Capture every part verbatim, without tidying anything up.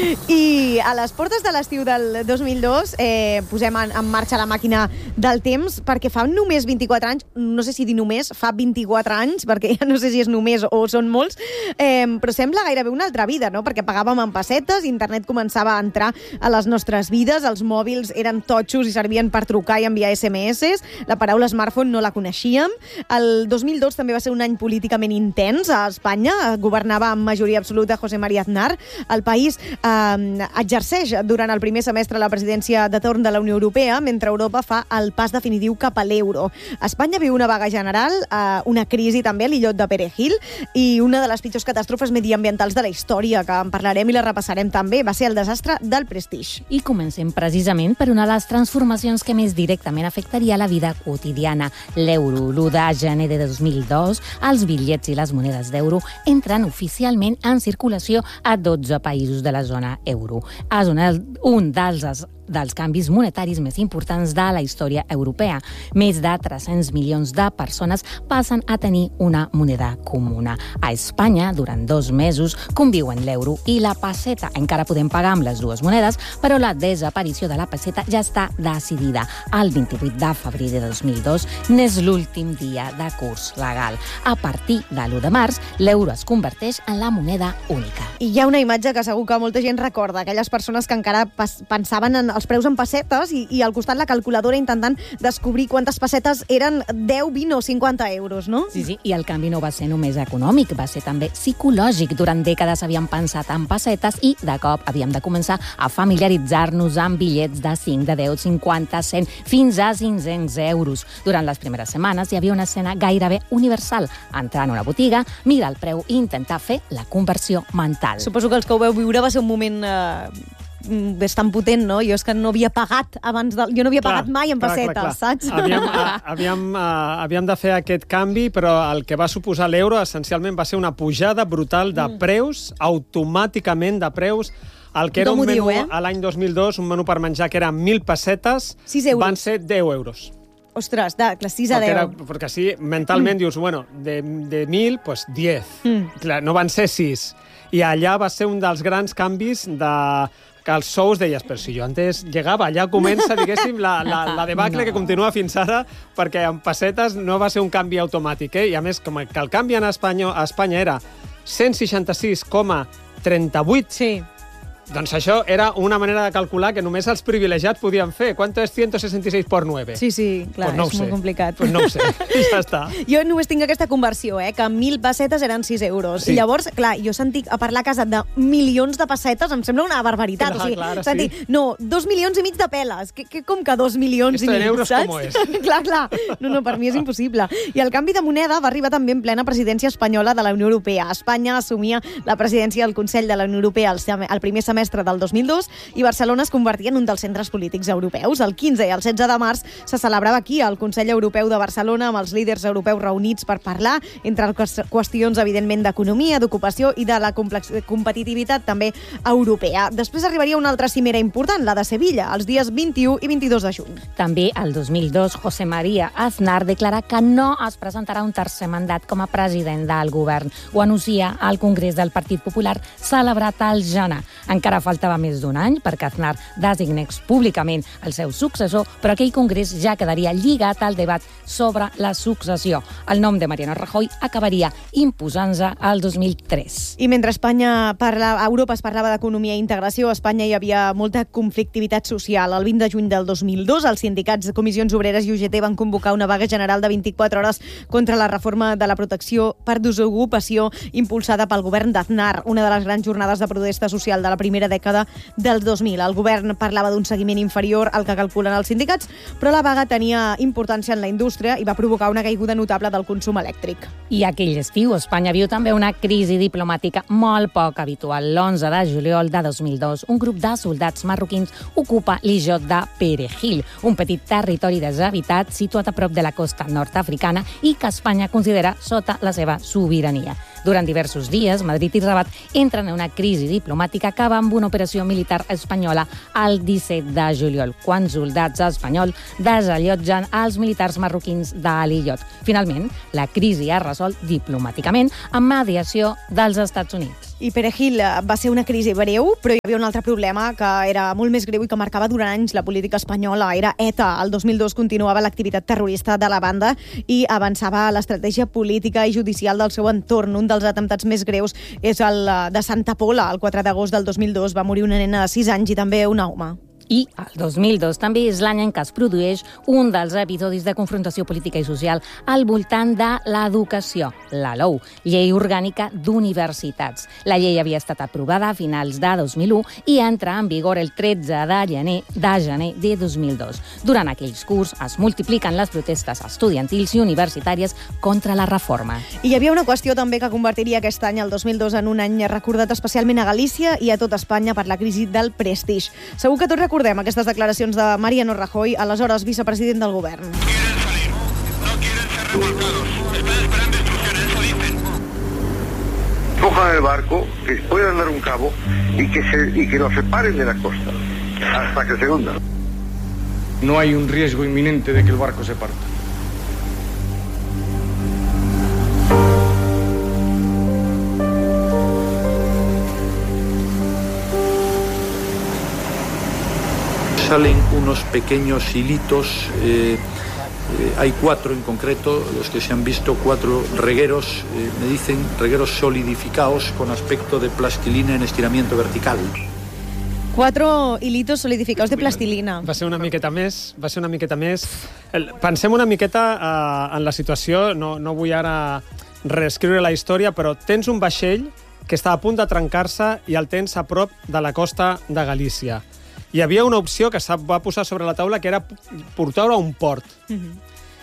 I a les portes de l'estiu del dos mil dos eh, posem en, en marxa la màquina del temps, perquè fa només vint-i-quatre anys, no sé si dir només, fa vint-i-quatre anys, perquè ja no sé si és només o són molts, eh, però sembla gairebé una altra vida, no? Perquè pagàvem en pessetes, internet començava a entrar a les nostres vides, els mòbils eren totxos i servien per trucar i enviar esse eme esse, la paraula smartphone no la coneixíem. El dos mil dos també va ser un any políticament intens a Espanya, governava amb majoria absoluta José María Aznar. El país eh, exerceix durant el primer semestre la presidència de torn de la Unió Europea, mentre Europa fa el pas definitiu cap a l'euro. Espanya viu una vaga general, eh, una crisi també a l'illot de Perejil i una de les pitjors catàstrofes mediambientals de la història, que en parlarem i la repassarem també, va ser el desastre del Prestige. I comencem precisament per una de les transformacions que més directament afectaria la vida quotidiana, l'euro. l'u de gener de dos mil dos, els bitllets i les monedes d'euro entren oficialment en circulació a dotze països de la zona euro. És un, un dels dels canvis monetaris més importants de la història europea. Més de tres-cents milions de persones passen a tenir una moneda comuna. A Espanya, durant dos mesos, conviuen l'euro i la pesseta. Encara podem pagar amb les dues monedes, però la desaparició de la pesseta ja està decidida. El vint-i-vuit de febrer de dos mil dos n'és l'últim dia de curs legal. A partir de l'u de març, l'euro es converteix en la moneda única. I hi ha una imatge que segur que molta gent recorda, aquelles persones que encara pensaven en els preus en pessetes i, i al costat la calculadora intentant descobrir quantes pessetes eren deu, vint o cinquanta euros, no? Sí, sí, i el canvi no va ser només econòmic, va ser també psicològic. Durant dècades havíem pensat en pessetes i de cop havíem de començar a familiaritzar-nos amb bitllets de cinc, de deu, cinquanta, cent, fins a cinc-cents euros. Durant les primeres setmanes hi havia una escena gairebé universal. Entrar en una botiga, mirar el preu i intentar fer la conversió mental. Suposo que els que ho veu viure va ser un moment eh, bastant potent, no? Jo és que no havia pagat abans de... Jo no havia clar, pagat mai en pessetes, clar, clar, clar. Saps? Havíem, a, havíem, a, havíem de fer aquest canvi, però el que va suposar l'euro essencialment va ser una pujada brutal de mm. preus, automàticament de preus. El que era un menú eh? a l'any dos mil dos, un menú per menjar que eren mil pessetes, van ser deu euros. Ostres, de, clar, sis a deu. Era, perquè així, mentalment mm. dius, bueno, de, de mil, pues diez. Mm. Clar, no van ser sis. I allà va ser un dels grans canvis de... que els sous deies, però si jo antes llegava, allà comença, diguéssim, la, la, la debacle no. que continua fins ara, perquè en pessetes no va ser un canvi automàtic, eh? I a més, com que el canvi en Espanya, a Espanya era cent seixanta-sis coma trenta-vuit, sí. Doncs això era una manera de calcular que només els privilegiats podien fer. ¿Cuánto es ciento sesenta y seis por nueve? Sí, sí, clar, pues no és molt complicat. Pues no ho sé, ja està. Jo només tinc aquesta conversió, eh, que mil pessetes eren sis euros. Sí. I llavors, clar, jo sentic a parlar a casa de milions de pessetes, em sembla una barbaritat. Clar, o sigui, clar, sentir, sí. no, dos milions i mig de peles. Que, que, com que dos milions Esto i mig, en euros saps? com és? clar, clar. No, no, per mi és impossible. I el canvi de moneda va arribar també en plena presidència espanyola de la Unió Europea. Espanya assumia la presidència del Consell de la Unió Europea el, el primer semestre del dos mil dos i Barcelona es convertia en un dels centres polítics europeus. El quinze i el setze de març se celebrava aquí el Consell Europeu de Barcelona amb els líders europeus reunits per parlar entre qüestions, evidentment, d'economia, d'ocupació i de la competitivitat també europea. Després arribaria una altra cimera important, la de Sevilla, els dies vint-i-u i vint-i-dos de juny. També el dos mil dos, José María Aznar declara que no es presentarà un tercer mandat com a president del govern. Ho anuncia al Congrés del Partit Popular celebrat al gener. Encara faltava més d'un un any perquè Aznar designés públicament el seu successor, però aquell congrés ja quedaria lligat al debat sobre la successió. El nom de Mariano Rajoy acabaria imposant-se al dos mil tres. I mentre Espanya parla, a Europa es parlava d'economia i integració, a Espanya hi havia molta conflictivitat social. El vint de juny del dos mil dos, els sindicats Comissions Obreres i U G T van convocar una vaga general de vint-i-quatre hores contra la reforma de la protecció per desocupació impulsada pel govern d'Aznar, una de les grans jornades de protesta social de la primera dècada del dos mil. El govern parlava d'un seguiment inferior al que calculen els sindicats, però la vaga tenia importància en la indústria i va provocar una caiguda notable del consum elèctric. I aquell estiu, Espanya viu també una crisi diplomàtica molt poc habitual. L'onze de juliol de dos mil dos, un grup de soldats marroquins ocupa l'illot de Perejil, un petit territori deshabitat situat a prop de la costa nord-africana i que Espanya considera sota la seva sobirania. Durant diversos dies, Madrid i Rabat entren en una crisi diplomàtica que va amb una operació militar espanyola el disset de juliol, quan soldats espanyols desallotgen els militars marroquins de l'illot. Finalment, la crisi ha resolt diplomàticament amb mediació dels Estats Units. I Perejil va ser una crisi breu, però hi havia un altre problema que era molt més greu i que marcava durant anys la política espanyola. Era ETA. El dos mil dos continuava l'activitat terrorista de la banda i avançava l'estratègia política i judicial del seu entorn. Un dels atemptats més greus és el de Santa Pola. El quatre d'agost del dos mil dos va morir una nena de sis anys i també un home. I el dos mil dos també és l'any en què es produeix un dels episodis de confrontació política i social al voltant de l'educació, la L O U, Llei Orgànica d'Universitats. La llei havia estat aprovada a finals de dos mil u i entra en vigor el tretze de gener de gener de dos mil dos. Durant aquells curs es multipliquen les protestes estudiantils i universitàries contra la reforma. I hi havia una qüestió també que convertiria aquest any, el dos mil dos, en un any recordat especialment a Galícia i a tot Espanya per la crisi del Prestige. Segur que tots recordem Recordem aquestes declaracions de Mariano Rajoy, aleshores vicepresident del govern. Quieren salir, no quieren ser remolcados. Están esperando instrucciones, eso dicen. Cojan el barco, que puedan dar un cabo y que, se, y que lo separen de la costa hasta que se hunda. No hay un riesgo inminente de que el barco se parta. Salen unos pequeños hilitos, eh, eh, hay cuatro en concreto, los que se han visto, cuatro regueros, eh, me dicen regueros solidificados con aspecto de plastilina en estiramiento vertical. Cuatro hilitos solidificados de plastilina. Va ser una miqueta més, va ser una miqueta més. El, pensem una miqueta uh, en la situació, no, no vull ara reescriure la història, però tens un vaixell que està a punt de trencar-se i el tens a prop de la costa de Galícia. Hi havia una opció que es va posar sobre la taula, que era portar-ho a un port. Mm-hmm.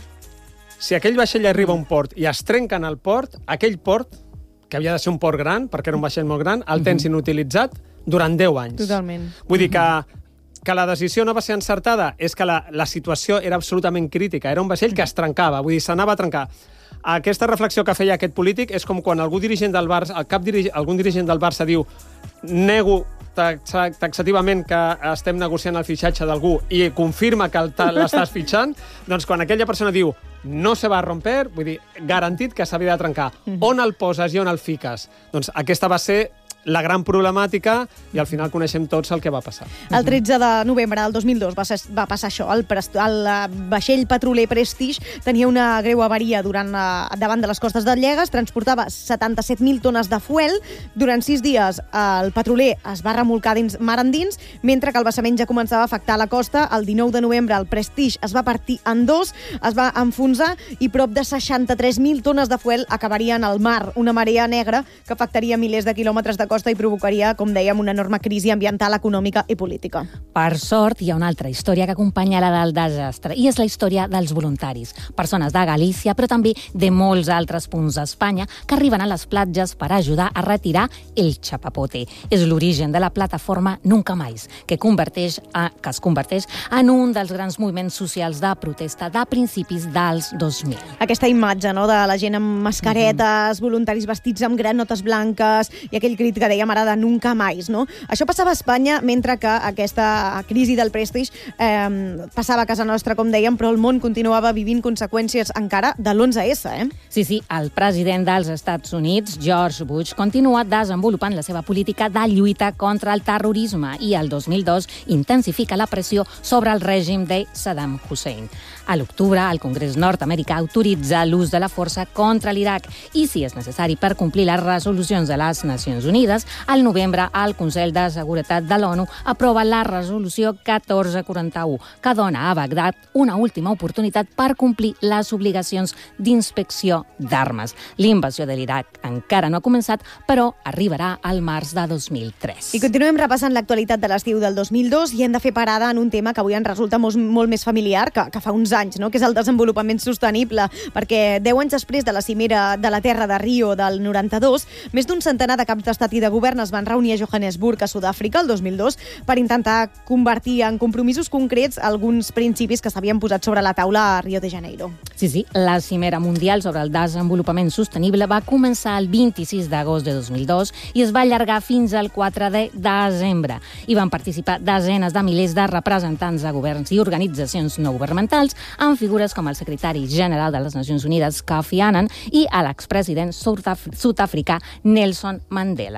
Si aquell vaixell arriba a un port i es trenca en el port, aquell port, que havia de ser un port gran, perquè era un vaixell molt gran, el tens inutilitzat durant deu anys. Totalment. Vull dir que, que la decisió no va ser encertada, és que la, la situació era absolutament crítica. Era un vaixell que es trencava, vull dir, s'anava a trencar. Aquesta reflexió que feia aquest polític és com quan algú dirigent del Barça, el cap dirig, algun dirigent del Barça diu nego taxativament que estem negociant el fitxatge d'algú i confirma que l'estàs fitxant, doncs quan aquella persona diu no se va romper, vull dir, garantit que s'havia de trencar. On el poses i on el fiques? Doncs aquesta va ser la gran problemàtica i al final coneixem tots el que va passar. El tretze de novembre del dos mil dos va, ser, va passar això. El, el vaixell petroler Prestige tenia una greu avaria durant, davant de les costes de Llegues, transportava setanta-set mil tones de fuel. Durant sis dies el petroler es va remolcar dins mar endins, mentre que el vessament ja començava a afectar la costa. El dinou de novembre el Prestige es va partir en dos, es va enfonsar i prop de seixanta-tres mil tones de fuel acabarien al mar. Una marea negra que afectaria milers de quilòmetres de costa i provocaria, com dèiem, una enorme crisi ambiental, econòmica i política. Per sort, hi ha una altra història que acompanya la del desastre, i és la història dels voluntaris, persones de Galícia, però també de molts altres punts d'Espanya, que arriben a les platges per ajudar a retirar el chapapote. És l'origen de la plataforma Nunca Más, que, converteix a, que es converteix en un dels grans moviments socials de protesta de principis dels dos mil. Aquesta imatge, no?, de la gent amb mascaretes, mm-hmm. voluntaris vestits amb granotes blanques i aquell crit que dèiem ara de Nunca Más, no? Això passava a Espanya, mentre que aquesta crisi del Prestige eh, passava a casa nostra, com dèiem, però el món continuava vivint conseqüències encara de l'onze esse, eh? Sí, sí, el president dels Estats Units, George Bush, continua desenvolupant la seva política de lluita contra el terrorisme i el dos mil dos intensifica la pressió sobre el règim de Saddam Hussein. A l'octubre, el Congrés nord-americà autoritza l'ús de la força contra l'Iraq i, si és necessari per complir les resolucions de les Nacions Unides, al novembre el Consell de Seguretat de l'ONU aprova la resolució catorze quaranta-u, que dona a Bagdad una última oportunitat per complir les obligacions d'inspecció d'armes. L'invasió de l'Iraq encara no ha començat, però arribarà al març de dos mil tres. I continuem repassant l'actualitat de l'estiu del dos mil dos i hem de fer parada en un tema que avui ens resulta molt, molt més familiar que, que fa uns anys, no?, que és el desenvolupament sostenible, perquè deu anys després de la cimera de la Terra de Rio del noranta-dos, més d'un centenar de caps d'estat i de govern es van reunir a Johannesburg, a Sud-àfrica, el dos mil dos, per intentar convertir en compromisos concrets alguns principis que s'havien posat sobre la taula a Rio de Janeiro. Sí, sí, la cimera mundial sobre el desenvolupament sostenible va començar el vint-i-sis d'agost de dos mil dos i es va allargar fins al quatre de desembre. Hi van participar desenes de milers de representants de governs i organitzacions no governamentals, amb figures com el secretari general de les Nacions Unides, Kofi Annan, i l'expresident sud-africà Nelson Mandela.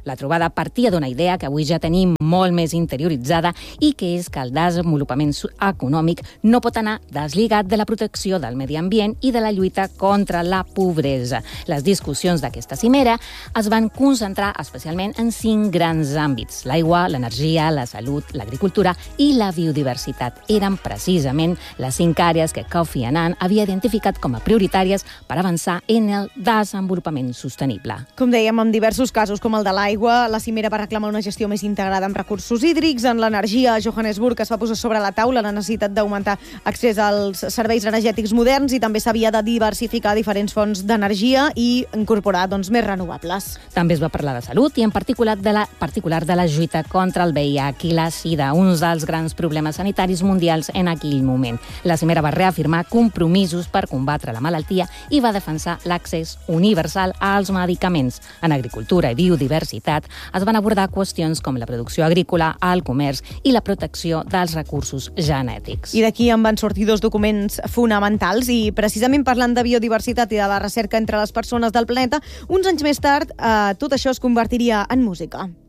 La trobada partia d'una idea que avui ja tenim molt més interioritzada i que és que el desenvolupament econòmic no pot anar deslligat de la protecció del medi ambient i de la lluita contra la pobresa. Les discussions d'aquesta cimera es van concentrar especialment en cinc grans àmbits: l'aigua, l'energia, la salut, l'agricultura i la biodiversitat. Eren precisament les cinc àrees que Kofi Annan havia identificat com a prioritàries per avançar en el desenvolupament sostenible. Com dèiem, en diversos casos, com el de l'aigua, la cimera va reclamar una gestió més integrada amb recursos hídrics. En l'energia, a Johannesburg es va posar sobre la taula la necessitat d'augmentar accés als serveis energètics moderns i també s'havia de diversificar diferents fonts d'energia i incorporar doncs, més renovables. També es va parlar de salut i en particular de la, particular de la lluita contra el V I H i la sida, uns dels grans problemes sanitaris mundials en aquell moment. La cimera va reafirmar compromisos per combatre la malaltia i va defensar l'accés universal als medicaments. En agricultura i biodiversitat es van abordar qüestions com la producció agrícola, el comerç i la protecció dels recursos genètics. I d'aquí en van sortir dos documents fonamentals i precisament parlant de biodiversitat i de la recerca entre les persones del planeta, uns anys més tard eh, tot això es convertiria en música.